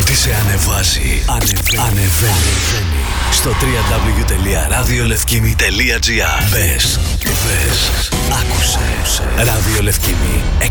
Ό,τι σε ανεβάζει, ανεβαίνει. Στο www.radiolefkimi.gr. Μπες, άκουσε. Ραδιολευκήμι